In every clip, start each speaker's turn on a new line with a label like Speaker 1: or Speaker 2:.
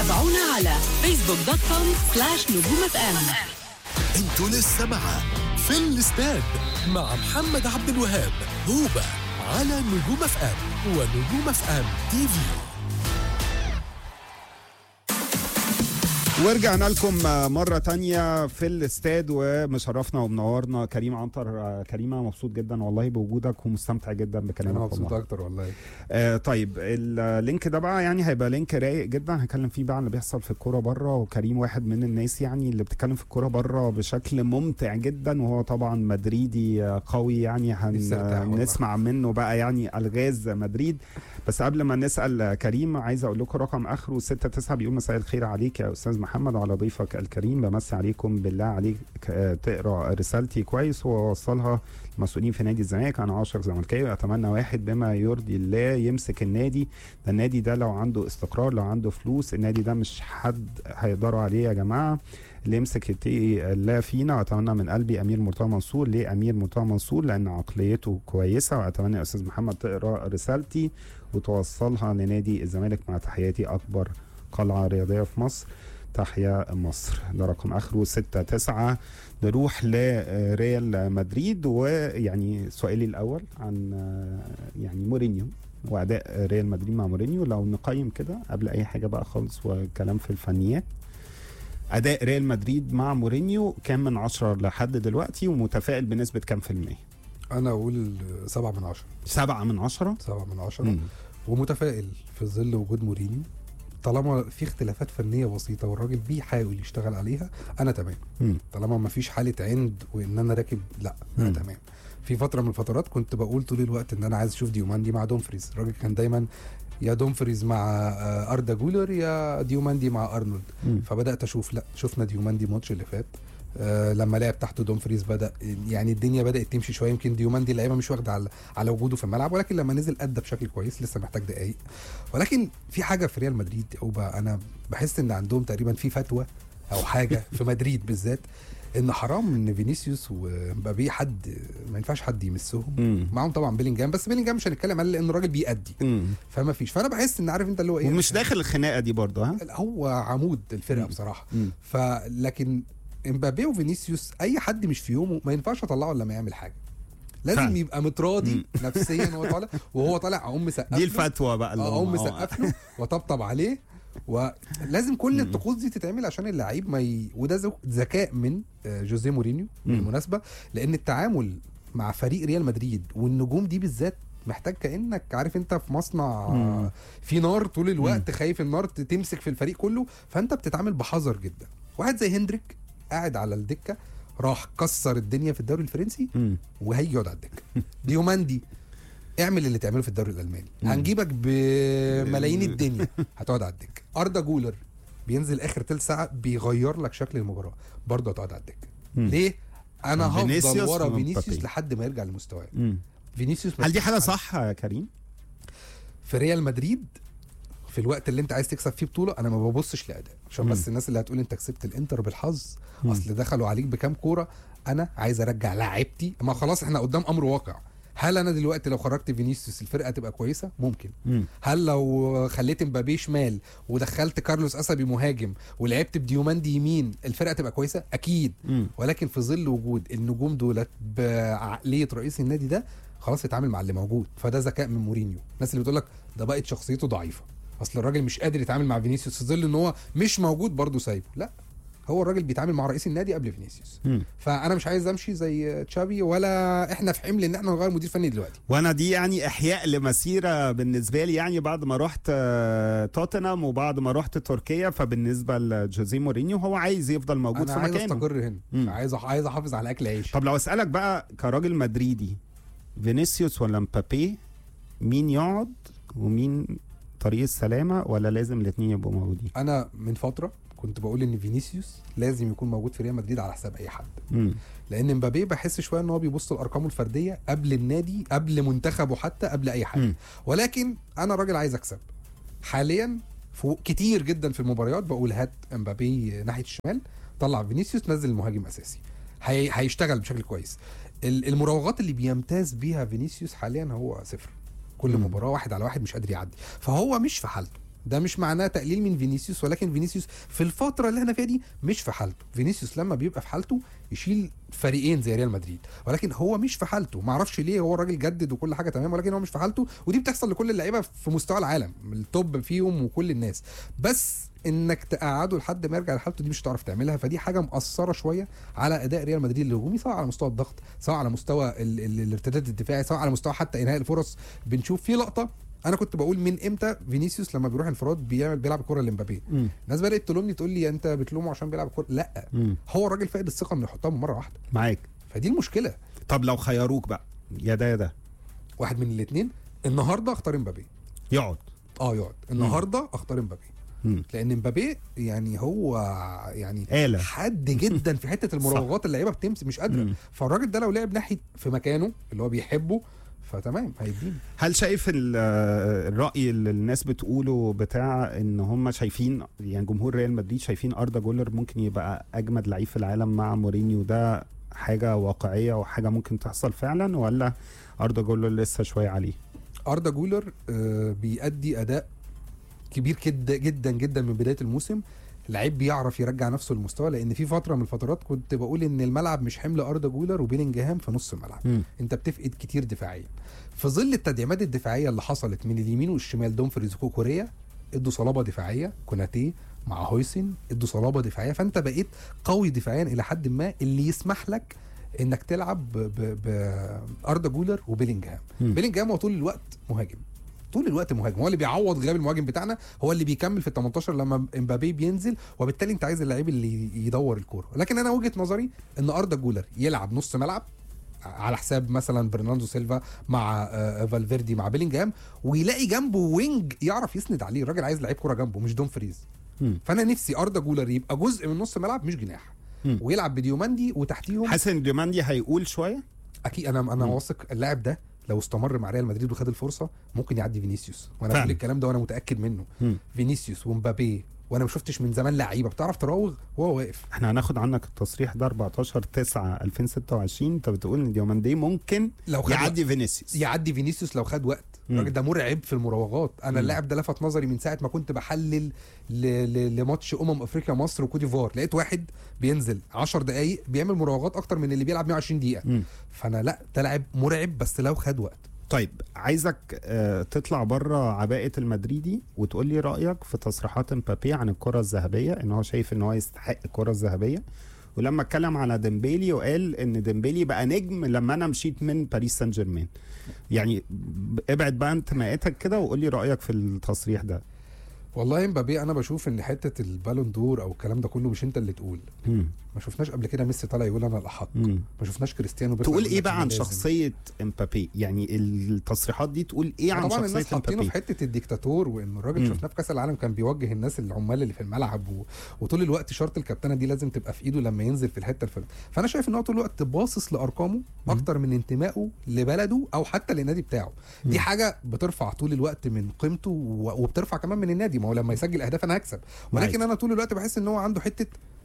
Speaker 1: تابعونا على facebook.com/نجوم FM.
Speaker 2: انتوا لسه مع في الاستاد مع محمد عبد الوهاب هوبا على نجوم اف ام ونجوم اف ام تي في.
Speaker 3: ورجعنا لكم مرة تانية في الاستاد ومشرفنا ومنورنا كريم عنتر. كريمة مبسوط جدا والله بوجودك ومستمتع جدا بكلامك.
Speaker 4: انا مبسوط اكتر والله.
Speaker 3: طيب اللينك ده بقى يعني هيبقى لينك رايق جدا، هنتكلم فيه بقى عن اللي بيحصل في الكورة بره، وكريم واحد من الناس يعني اللي بتتكلم في الكورة بره بشكل ممتع جدا، وهو طبعا مدريدي قوي يعني هنسمع منه بقى يعني الغاز مدريد. بس قبل ما نسأل كريم عايز اقول لكم رقم اخره 69 بيقول مساء الخير عليك يا استاذ محمد وعلى ضيفك الكريم، بمسي عليكم بالله عليك تقرا رسالتي كويس ووصلها المسؤولين في نادي الزمالك. انا 10 زملكاوي اتمنى واحد بما يرضي الله يمسك النادي ده. النادي ده لو عنده استقرار، لو عنده فلوس، النادي ده مش حد هيقدروا عليه يا جماعه. اللي يمسك يتقي الله فينا. واتمنى من قلبي امير مرتضى منصور. ليه امير مرتضى منصور؟ لان عقليته كويسه. واتمنى يا استاذ محمد تقرا رسالتي وتوصلها لنادي الزمالك مع تحياتي اكبر قلعه رياضيه في مصر، تحيا مصر. ده رقم اخره 69. نروح لريال مدريد، ويعني سؤالي الاول عن يعني مورينيو واداء ريال مدريد مع مورينيو. لو نقيم كده قبل اي حاجه بقى خالص وكلام في الفنيات، اداء ريال مدريد مع مورينيو كام من 10 لحد دلوقتي، ومتفائل بنسبه كام في المية؟
Speaker 4: انا اقول 7 من 10.
Speaker 3: 7 من 10.
Speaker 4: 7 من 10. ومتفائل في ظل وجود مورينيو، طالما في اختلافات فنيه بسيطه والراجل بيحاول يشتغل عليها انا تمام. طالما ما فيش حاله عند وان انا راكب، لا انا تمام. في فتره من الفترات كنت بقول طول الوقت ان انا عايز اشوف ديوماندي مع دومفريز. الراجل كان دايما يا دومفريز مع اردا جولر يا ديوماندي مع ارنولد. فبدات اشوف، لا شفنا ديوماندي الماتش اللي فات لما لعب تحت دومفريز بدا يعني الدنيا بدات تمشي شويه. يمكن ديوماندي اللعيبه مش واخده على وجوده في الملعب، ولكن لما نزل ادى بشكل كويس. لسه محتاج دقايق. ولكن في حاجه في ريال مدريد او بقى انا بحس ان عندهم تقريبا في فتوى او حاجه في مدريد بالذات ان حرام ان فينيسيوس ومبابي حد ما ينفعش حد يمسهم. معهم طبعا بيلينجهام، بس بيلينجهام مش هنتكلم عليه لان الراجل بيأدي. فما فيش. فانا بحس ان عارف انت اللي هو ايه،
Speaker 3: ومش داخل الخناقه دي برضه. ها
Speaker 4: هو عمود الفرقه بصراحه. فلكن امبابي وفينيسيوس اي حد مش في يومه ما ينفعش اطلعه الا ما يعمل حاجه. لازم يبقى متراضي نفسيا وهو طالع اقوم سقف له.
Speaker 3: دي الفتوى بقى اللي
Speaker 4: اقوم سقف له وطبطب عليه. ولازم كل الطقوس دي تتعمل عشان اللعيب وده ذكاء من جوزيه مورينيو بالمناسبه، لان التعامل مع فريق ريال مدريد والنجوم دي بالذات محتاج كأنك عارف انت في مصنع في نار طول الوقت، خايف النار تمسك في الفريق كله. فانت بتتعامل بحذر جدا. واحد زي هندريك قاعد على الدكه راح كسر الدنيا في الدوري الفرنسي وهيجي يقعد على الدكه. ديوماندي اعمل اللي تعمله في الدوري الالماني، هنجيبك بملايين الدنيا هتقعد على الدكه. اردا جولر بينزل اخر تلت ساعه بيغير لك شكل المباراه، برضه هتقعد على الدكه. ليه؟ انا هفضل ورا فينيسيوس لحد ما يرجع لمستواه. فينيسيوس
Speaker 3: هل دي حاجه صح يا كريم؟
Speaker 4: في ريال مدريد في الوقت اللي انت عايز تكسب فيه بطوله انا ما ببصش لاداء، عشان بس الناس اللي هتقول انت كسبت الانتر بالحظ اصل دخلوا عليك بكام كوره. انا عايز ارجع لاعبتي. ما خلاص احنا قدام امر واقع. هل انا دلوقتي لو خرجت فينيسيوس الفرقه تبقى كويسه؟ ممكن. هل لو خليت مبابي شمال ودخلت كارلوس اسبي مهاجم ولعبت بديوماندي يمين الفرقه تبقى كويسه؟ اكيد. ولكن في ظل وجود النجوم دولت بعقليه رئيس النادي ده خلاص يتعامل مع اللي موجود. فده ذكاء من مورينيو. الناس اللي بتقول لك ده بقت شخصيته ضعيفه اصل الراجل مش قادر يتعامل مع فينيسيوس في ظل ان هو مش موجود برضه سايبه، لا هو الراجل بيتعامل مع رئيس النادي قبل فينيسيوس. فانا مش عايز امشي زي تشافي ولا احنا في حمل ان احنا نغير مدير فني دلوقتي.
Speaker 3: وانا دي يعني احياء لمسيره بالنسبه لي يعني بعد ما رحت توتنهام وبعد ما رحت تركيا. فبالنسبه لجوزيه مورينيو هو عايز يفضل موجود في مكانه.
Speaker 4: انا عايز استقر هنا. عايز احافظ على اكل عيش.
Speaker 3: طب لو اسالك بقى كراجل مدريدي، فينيسيوس ولا مبابي مين يقعد ومين طريق السلامه، ولا لازم الاثنين يبقوا موجودين؟
Speaker 4: انا من فتره كنت بقول ان فينيسيوس لازم يكون موجود في ريال مدريد على حساب اي حد. لان مبابي بحس شويه ان هو بيبص لارقامه الفرديه قبل النادي، قبل منتخبه، حتى قبل اي حاجه. ولكن انا راجل عايز اكسب حاليا. فوق كتير جدا في المباريات بقول هات مبابي ناحيه الشمال، طلع فينيسيوس، نزل المهاجم اساسي، هيشتغل بشكل كويس. المراوغات اللي بيمتاز بيها فينيسيوس حاليا هو صفر. كل مباراه 1 على 1 مش قادر يعدي. فهو مش في حالته ده مش معناه تقليل من فينيسيوس، ولكن فينيسيوس في الفتره اللي احنا فيها دي مش في حالته. فينيسيوس لما بيبقى في حالته يشيل فريقين زي ريال مدريد، ولكن هو مش في حالته. ما اعرفش ليه، هو الراجل جدد وكل حاجه تمام، ولكن هو مش في حالته. ودي بتحصل لكل اللعيبه في مستوى العالم، التوب فيهم وكل الناس. بس انك تقعده لحد ما يرجع لحالته دي مش هتعرف تعملها. فدي حاجه مأثره شويه على اداء ريال مدريد الهجومي، سواء على مستوى الضغط، سواء على مستوى الارتداد الدفاعي، سواء على مستوى حتى انهاء الفرص. بنشوف في لقطه انا كنت بقول من امتى فينيسيوس لما بيروح انفراد بيلعب الكره لامبابي. الناس بدات تلومني تقول لي انت بتلومه عشان بيلعب الكره. لا، هو الراجل فاقد الثقه انه يحطها مره واحده
Speaker 3: معاك.
Speaker 4: فدي المشكله.
Speaker 3: طب لو خيروك بقى يا ده يا ده،
Speaker 4: واحد من الاثنين، النهارده اختار امبابي.
Speaker 3: يقعد
Speaker 4: النهارده اختار امبابي، لان امبابي يعني هو يعني
Speaker 3: آلة.
Speaker 4: حد جدا في حته المراوغات. اللعيبه بتمسك مش قادره. فالراجل ده لو لعب ناحيه في مكانه اللي هو بيحبه فتمام هيديني.
Speaker 3: هل شايف الرأي اللي الناس بتقوله بتاع ان هم شايفين، يعني جمهور ريال مدريد شايفين أردا جولر ممكن يبقى أجمد لعيب في العالم مع مورينيو، ده حاجة واقعية وحاجة ممكن تحصل فعلا، ولا أردا جولر لسه شوية عليه؟
Speaker 4: أردا جولر بيأدي أداء كبير جدا جدا جدا من بداية الموسم. لعيب بيعرف يرجع نفسه للمستوى، لان في فتره من الفترات كنت بقول ان الملعب مش حمل أردا جولر وبيلينجهام في نص الملعب. انت بتفقد كتير دفاعيا. في ظل التدعيمات الدفاعيه اللي حصلت من اليمين والشمال، دومفريز وكوكوريا ادوا صلابه دفاعيه، كوناتي مع هويسن ادوا صلابه دفاعيه، فانت بقيت قوي دفاعيا الى حد ما اللي يسمح لك انك تلعب بأردا جولر وبيلينجهام. بيلينجهام هو طول الوقت مهاجم، هو اللي بيعوض غياب المهاجم بتاعنا، هو اللي بيكمل في ال 18 لما امبابي بينزل، وبالتالي انت عايز اللعيب اللي يدور الكوره. لكن انا وجهه نظري ان أردا جولر يلعب نص ملعب على حساب مثلا برناردو سيلفا مع فالفيردي مع بيلينجهام، ويلاقي جنبه وينج يعرف يسند عليه. الراجل عايز لعيب كوره جنبه مش دومفريز. فانا نفسي أردا جولر يبقى جزء من نص ملعب مش جناح، ويلعب بديوماندي وتحتيهم.
Speaker 3: حاسس ان ديوماندي هيقول شويه.
Speaker 4: اكيد انا واثق اللاعب ده لو استمر مع ريال مدريد وخد الفرصه ممكن يعدي فينيسيوس، وانا بقول الكلام ده وانا متاكد منه. فينيسيوس ومبابي، وانا ما شفتش من زمان لعيبه بتعرف تراوغ وهو واقف.
Speaker 3: احنا هناخد عنك التصريح ده 14/9/2026. انت بتقول ان ديوماندي ممكن لو يعدي فينيسيوس لو خد وقت. الراجل ده مرعب في المراوغات. انا اللاعب ده لفت نظري من ساعه ما كنت بحلل لماتش افريقيا مصر وكوت ديفوار، لقيت واحد بينزل 10 دقائق بيعمل مراوغات اكتر من اللي بيلعب 120 دقيقه. فانا لا، ده لاعب مرعب بس لو خد وقت. طيب عايزك تطلع بره عباءة المدريدي وتقول لي رأيك في تصريحات امبابي عن الكرة الذهبية، ان هو شايف ان هو يستحق الكرة الذهبية، ولما اتكلم على ديمبيلي وقال ان ديمبيلي بقى نجم لما انا مشيت من باريس سان جيرمان. يعني ابعد بقى انتماءاتك كده وقول لي رأيك في التصريح ده.
Speaker 4: والله امبابي انا بشوف ان حته البالون دور او الكلام ده كله مش انت اللي تقول. ما شفناش قبل كده ميسي طالع يقول انا الاحق. ما شفناش كريستيانو
Speaker 3: تقول ايه بقى عن شخصيه امبابي؟ يعني التصريحات دي تقول ايه عن شخصيه امبابي؟ طبعا الناس
Speaker 4: حاطينه في حته الديكتاتور، وان الراجل شفناه في كاس العالم كان بيوجه الناس العمال اللي في الملعب وطول الوقت شرط الكابتنه دي لازم تبقى في ايده لما ينزل في الحته الفلانيه. فانا شايف ان هو طول الوقت باصص لارقامه اكتر من انتمائه لبلده او حتى للنادي بتاعه. دي حاجه بترفع طول الوقت من قيمته وبترفع كمان من النادي. ما هو لما يسجل اهداف انا هكسب، ولكن انا طول الوقت بحس ان هو عنده حته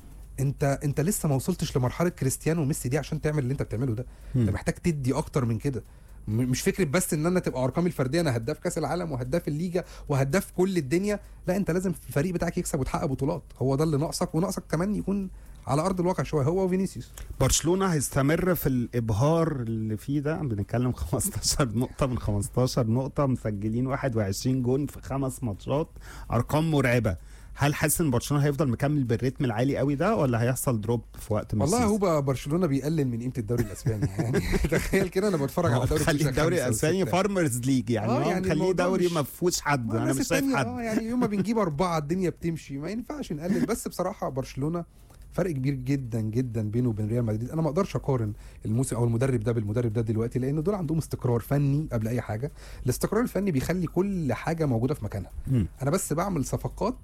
Speaker 4: انت لسه ما وصلتش لمرحله كريستيانو وميسي دي عشان تعمل اللي انت بتعمله ده. انت محتاج تدي اكتر من كده. مش فكره بس ان انا تبقى ارقامي الفرديه انا هداف كاس العالم وهداف الليجا وهداف كل الدنيا، لا انت لازم الفريق بتاعك يكسب وتحقق بطولات. هو ده اللي ناقصك، وناقصك كمان يكون على ارض الواقع شويه هو وفينيسيوس.
Speaker 3: برشلونه هيستمر في الابهار اللي فيه ده. بنتكلم 15 نقطه من 15 نقطه، مسجلين 21 جون في 5 ماتشات، ارقام مرعبه. هل حاسس ان برشلونه هيفضل مكمل بالريتم العالي قوي ده، ولا هيحصل دروب في وقت من
Speaker 4: والله هو برشلونه بيقلل من قيمه الدوري الاسباني يعني تخيل كده انا بتفرج على دوري
Speaker 3: خلي الدوري الاسباني فارمرز ليج يعني خليه دوري ما فيهوش حد. انا مش شايف حد
Speaker 4: يعني يوم ما بنجيب 4 الدنيا بتمشي، ما ينفعش نقلل. بس بصراحه برشلونه فرق كبير جدا جدا بينه وبين ريال مدريد. انا ما اقدرش اقارن الموسم او المدرب ده بالمدرب ده دلوقتي، لان دول عندهم استقرار فني قبل اي حاجه. الاستقرار الفني بيخلي كل حاجه موجوده في مكانها. انا بس بعمل صفقات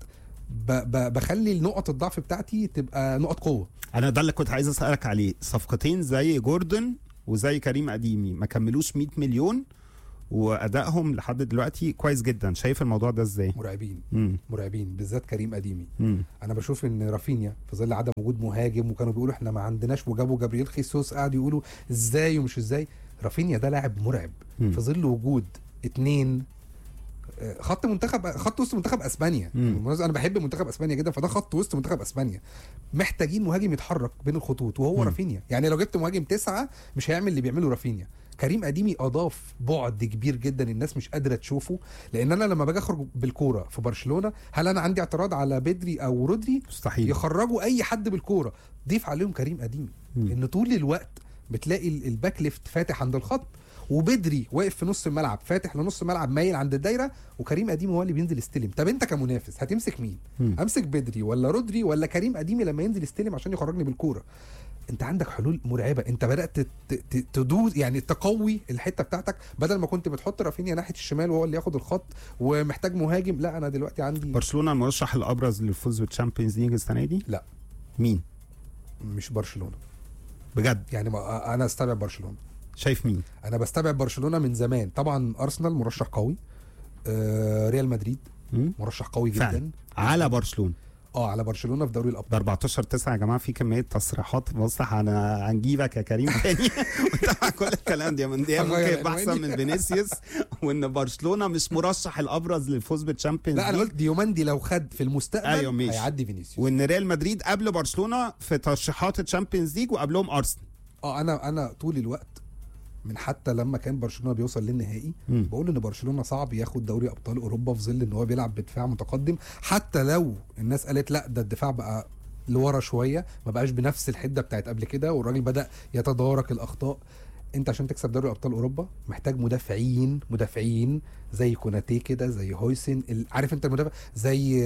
Speaker 4: بخلي نقط الضعف بتاعتي تبقى نقط قوه.
Speaker 3: انا ده اللي كنت عايز اسالك عليه. صفقتين زي جوردن وزي كريم اديمي ما كملوش 100 مليون وادائهم لحد دلوقتي كويس جدا. شايف الموضوع ده ازاي؟
Speaker 4: مرعبين بالذات كريم اديمي. انا بشوف ان رافينيا في ظل عدم وجود مهاجم، وكانوا بيقولوا احنا ما عندناش، وجابوا جابرييل خيسوس قاعد يقولوا ازاي ومش ازاي. رافينيا ده لاعب مرعب في ظل وجود 2 خط وسط منتخب اسبانيا. انا بحب منتخب اسبانيا جدا، فده خط وسط منتخب اسبانيا. محتاجين مهاجم يتحرك بين الخطوط وهو رافينيا. يعني لو جبت مهاجم 9 مش هيعمل اللي بيعمله رافينيا. كريم اديمي اضاف بعد كبير جدا الناس مش قادره تشوفه، لان انا لما باجي اخرج بالكوره في برشلونه، هل انا عندي اعتراض على بدري او رودري؟
Speaker 3: مستحيل
Speaker 4: يخرجوا اي حد بالكوره. ضيف عليهم كريم اديمي ان طول الوقت بتلاقي الباك ليفت فاتح عند الخط، وبدري واقف في نص الملعب فاتح لنص الملعب مايل عند الدايره، وكريم اديمي هو اللي بينزل يستلم. طب انت كمنافس هتمسك مين؟ امسك بدري ولا رودري ولا كريم اديمي لما ينزل يستلم عشان يخرجني بالكوره؟ انت عندك حلول مرعبه. انت بدات تدوز، يعني تقوي الحته بتاعتك، بدل ما كنت بتحط رافينيا ناحيه الشمال وهو اللي ياخد الخط ومحتاج مهاجم. لا انا دلوقتي عندي
Speaker 3: برشلونه المرشح الابرز للفوز بالتشامبيونز ليج السنه دي.
Speaker 4: لا
Speaker 3: مين؟
Speaker 4: مش برشلونه
Speaker 3: بجد؟
Speaker 4: يعني انا استبعد برشلونه.
Speaker 3: شايف مين؟
Speaker 4: انا بستبعد برشلونه من زمان. طبعا ارسنال مرشح قوي، ريال مدريد مرشح قوي جدا
Speaker 3: فعلا. على برشلونه.
Speaker 4: على برشلونه في دوري الابطال.
Speaker 3: ده 14/9 يا جماعه، في كميه تصريحات. بص هنجيبك يا كريم تاني وطبعا كل الكلام ده ممكن يبقى احسن من فينيسيوس، وان برشلونه مش مرشح الابرز للفوز بالتشامبيونز.
Speaker 4: لا انا قلت ديوماندي لو خد في المستقبل
Speaker 3: أيوة
Speaker 4: هيعدي فينيسيوس،
Speaker 3: وان ريال مدريد قبل برشلونه في ترشيحات الشامبيونز ليج وقبلهم ارسنال.
Speaker 4: انا طول الوقت من حتى لما كان برشلونه بيوصل للنهائي بقول ان برشلونه صعب ياخد دوري ابطال اوروبا في ظل ان هو بيلعب بدفاع متقدم. حتى لو الناس قالت لا ده الدفاع بقى لورا شويه، ما بقاش بنفس الحده بتاعت قبل كده، والراجل بدا يتدارك الاخطاء. انت عشان تكسب دوري ابطال اوروبا محتاج مدافعين زي كوناتي كده، زي هويسن، عارف انت المدافع زي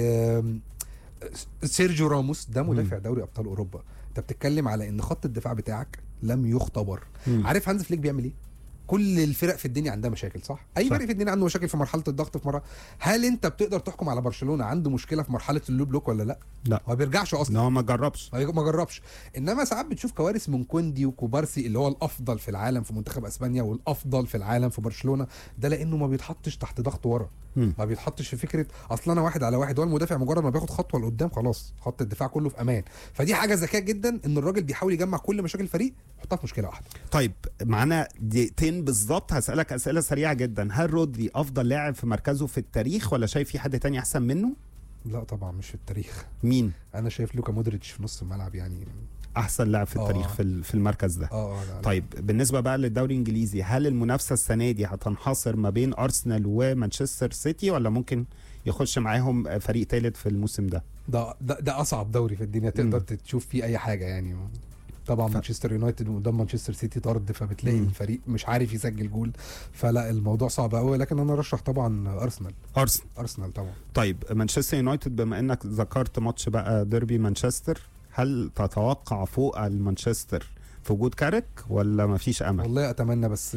Speaker 4: سيرجيو راموس، ده مدافع دوري ابطال اوروبا. انت بتتكلم على ان خط الدفاع بتاعك لم يختبر. عارف هانز فليك بيعمل ايه؟ كل الفرق في الدنيا عندها مشاكل، صح؟ اي فريق في الدنيا عنده مشاكل في مرحله الضغط في مره. هل انت بتقدر تحكم على برشلونه عنده مشكله في مرحله اللو بلوك ولا لا؟
Speaker 3: لا،
Speaker 4: ما بيرجعش اصلا.
Speaker 3: هو ما جربش.
Speaker 4: انما ساعات بتشوف كوارث من كوندي وكوبارسي اللي هو الافضل في العالم في منتخب اسبانيا والافضل في العالم في برشلونه، ده لانه ما بيتحطش تحت ضغط ورا. ما بيتحطش في فكره اصلا انا 1 على 1، هو المدافع مجرد ما بياخد خطوه لقدام خلاص خط الدفاع كله في امان. فدي حاجه ذكيه جدا ان الراجل بيحاول يجمع كل مشاكل الفريق يحطها في مشكله واحده.
Speaker 3: طيب معانا دقيقتين بالظبط، هسالك اسئله سريعه جدا. هل رودري افضل لاعب في مركزه في التاريخ ولا شايف في حد تاني احسن منه؟
Speaker 4: لا طبعا مش في التاريخ.
Speaker 3: مين؟
Speaker 4: انا شايف لوكا مودريتش في نص الملعب يعني
Speaker 3: احسن لاعب في التاريخ في المركز ده.
Speaker 4: لا.
Speaker 3: طيب بالنسبه بقى للدوري الانجليزي، هل المنافسه السنه دي هتنحصر ما بين ارسنال ومانشستر سيتي ولا ممكن يخش معاهم فريق ثالث في الموسم ده؟
Speaker 4: ده اصعب دوري في الدنيا تقدر تشوف فيه اي حاجه يعني. طبعا مانشستر يونايتد قدام مانشستر سيتي طرد، فبتلاقي الفريق مش عارف يسجل جول، فلا الموضوع صعب قوي. لكن انا رشح طبعا ارسنال طبعا.
Speaker 3: طيب مانشستر يونايتد، بما انك ذكرت ماتش بقى ديربي مانشستر، هل تتوقع فوق المانشستر في وجود كاريك ولا ما فيش امل؟
Speaker 4: والله اتمنى، بس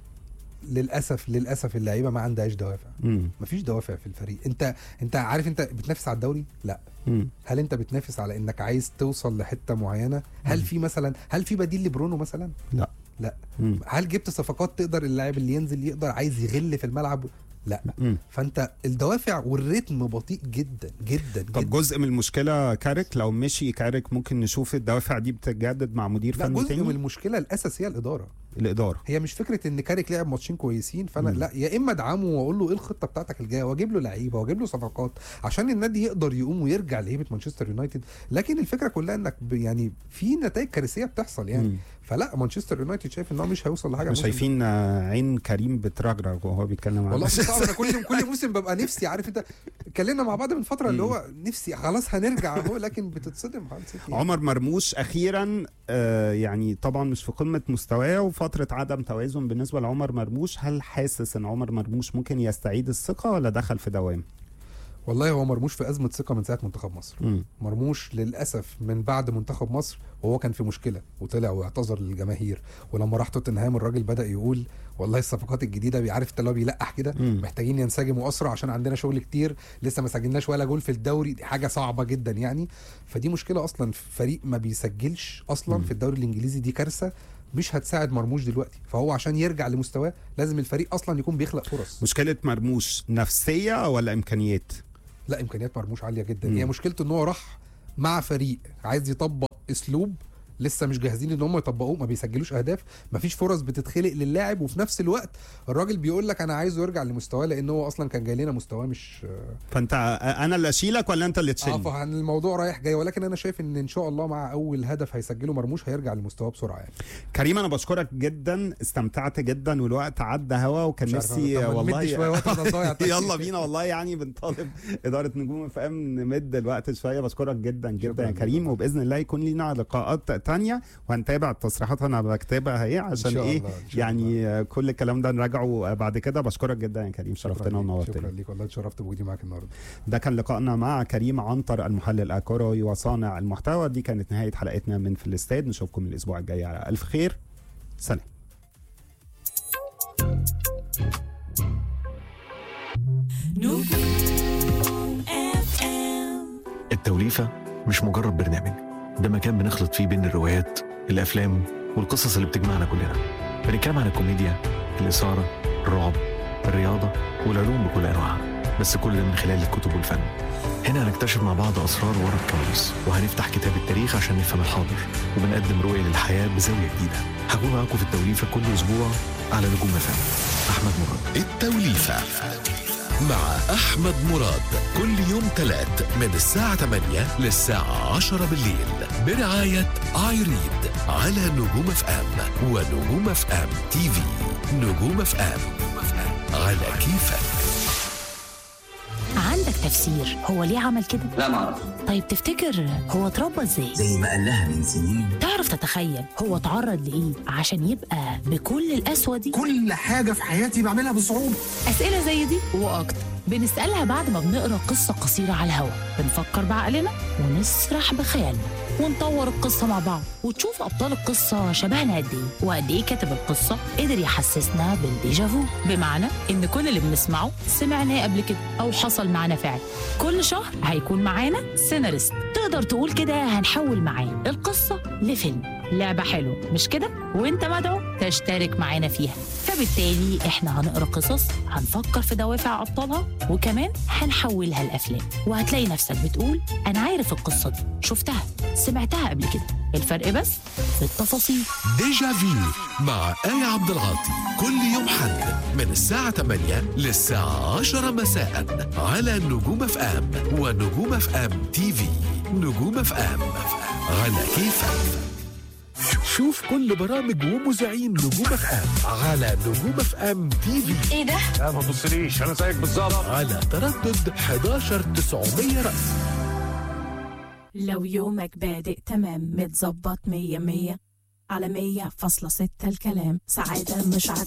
Speaker 4: للاسف اللعيبه ما عندهاش دوافع. مفيش دوافع في الفريق. انت عارف انت بتنافس على الدوري؟ لا. هل انت بتنافس على انك عايز توصل لحته معينه؟ هل في بديل لبرونو مثلا؟ لا. هل جبت صفقات تقدر اللاعب اللي ينزل يقدر عايز يغل في الملعب؟ لا. فانت الدوافع والريتم بطيء جدا جدا.
Speaker 3: طب جزء من المشكله كاريك، لو مشي كاريك ممكن نشوف الدوافع دي بتتجدد مع مدير فني تاني؟
Speaker 4: جزء من المشكله الاساسيه الاداره. هي مش فكره ان كاريك لعب ماتشين كويسين فانا لا، يا اما ادعمه واقول له ايه الخطه بتاعتك الجايه واجيب له لعيبه واجيب له صفقات عشان النادي يقدر يقوم ويرجع لهيبه مانشستر يونايتد. لكن الفكره كلها انك يعني في نتائج كارثيه بتحصل يعني. فلا مانشستر يونايتد شايف ان هو مش هيوصل لحاجه.
Speaker 3: شايفين عين كريم بترجرج وهو بيتكلم
Speaker 4: والله صعب. انا كل موسم ببقى نفسي، عارف انت اتكلمنا مع بعض من فتره اللي هو نفسي خلاص هنرجع اهو، لكن بتتصدم
Speaker 3: عمر مرموش اخيرا يعني طبعا مش في قمه مستواه وفتره عدم توازن بالنسبه لعمر مرموش. هل حاسس ان عمر مرموش ممكن يستعيد الثقه ولا دخل في دوام؟
Speaker 4: والله هو مرموش في أزمة ثقة من ساعة منتخب مصر. مرموش للأسف من بعد منتخب مصر وهو كان في مشكلة وطلع واعتذر للجماهير، ولما راح توتنهام الراجل بدأ يقول والله الصفقات الجديدة بيعرف انت اللي هو بيلقح كده، محتاجين ينسجموا أسرع عشان عندنا شغل كتير، لسه ما سجلناش ولا جول في الدوري، دي حاجة صعبة جدا يعني. فدي مشكلة أصلا في فريق ما بيسجلش أصلا في الدوري الإنجليزي، دي كارثة مش هتساعد مرموش دلوقتي. فهو عشان يرجع لمستواه لازم الفريق أصلا يكون بيخلق فرص.
Speaker 3: مشكلة مرموش نفسية ولا إمكانيات؟
Speaker 4: لا إمكانيات مرموش عالية جدا. هي مشكلته إن هو راح مع فريق عايز يطبق أسلوب لسه مش جاهزين ان هم يطبقوه، ما بيسجلوش اهداف، ما فيش فرص بتتخلق للاعب، وفي نفس الوقت الراجل بيقول لك انا عايزه يرجع لمستواه لان هو اصلا كان جاي لنا مستواه مش.
Speaker 3: فانت انا اللي اشيلك ولا انت اللي تشيلني؟
Speaker 4: فعن الموضوع رايح جاي، ولكن انا شايف ان شاء الله مع اول هدف هيسجله مرموش هيرجع لمستواه بسرعه يعني.
Speaker 3: كريم انا بشكرك جدا، استمتعت جدا والوقت عدى هوا، وكان نفسي والله يلا بينا والله يعني بنطالب اداره نجوم اف ام نمد الوقت شويه. بشكرك جدا جدا يا كريم، وباذن الله يكون لنا لقاءات تانية وهنتابع التصريحات انا بكتبها اهي عشان ايه يعني كل الكلام ده نراجعه بعد كده. بشكرك جدا يا كريم، شرفتنا ونورتنا.
Speaker 4: شكرا ليك والله، اتشرفت بوجودي معاك النهارده.
Speaker 3: ده كان لقائنا مع كريم عنتر المحلل الكروي وصانع المحتوى. دي كانت نهايه حلقتنا من في الاستاد، نشوفكم الاسبوع الجاي على الف خير. سلام.
Speaker 1: التوليفة مش مجرد برنامج، ده مكان بنخلط فيه بين الروايات الأفلام والقصص اللي بتجمعنا كلنا. بنتكلم عن الكوميديا، الإثارة، الرعب، الرياضة والعلوم بكل أنواعها، بس كل ده من خلال الكتب والفن. هنا هنكتشف مع بعض أسرار ورا الكواليس، وهنفتح كتاب التاريخ عشان نفهم الحاضر، وبنقدم رؤية للحياة بزاوية جديدة. هكون معاكم في التوليفة كل أسبوع على نجوم FM. أحمد مراد.
Speaker 2: التوليفة مع أحمد مراد كل يوم تلات من الساعة 8 للساعة 10 بالليل برعاية آيريد على نجوم FM ونجوم FM TV. نجوم FM على كيفك.
Speaker 5: عندك تفسير هو ليه عمل كده؟
Speaker 6: لا ما اعرف.
Speaker 5: طيب تفتكر هو اتربى ازاي؟
Speaker 6: زي ما قال لها من سنين.
Speaker 5: تعرف تتخيل هو اتعرض لايه عشان يبقى بكل القسوه دي؟
Speaker 7: كل حاجة في حياتي بعملها بصعوبة.
Speaker 5: اسئله زي دي واكتر بنسالها بعد ما بنقرا قصه قصيره على الهواء، بنفكر بعقلنا ونسرح بخيالنا ونطور القصه مع بعض، وتشوف ابطال القصه شبهنا قد ايه وقد ايه كاتب القصه قدر يحسسنا بالديجافو، بمعنى ان كل اللي بنسمعه سمعناه قبل كده او حصل معانا فعلا. كل شهر هيكون معانا سيناريست، تقدر تقول كده هنحول معاه القصه لفيلم. لعبة حلوة مش كده؟ وانت مدعو تشترك معانا فيها. فبالتالي احنا هنقرا قصص، هنفكر في دوافع ابطالها، وكمان هنحولها لافلام. وهتلاقي نفسك بتقول انا عارف القصة دي، شفتها، سمعتها قبل كده. الفرق بس في التفاصيل.
Speaker 2: ديجا فيو مع آية عبد العاطي كل يوم حد من الساعة 8 للساعة 10 مساء على نجوم FM ونجوم FM TV. نجوم FM على كيفك. شوف كل برامج ومذيعين نجوم FM على نجوم FM TV.
Speaker 5: ايه ده؟
Speaker 8: لا ما تبصليش انا زيك بالظبط.
Speaker 2: على تردد 11900 رأس.
Speaker 9: لو يومك بادئ تمام متظبط 100 على 100.6 الكلام سعادة مش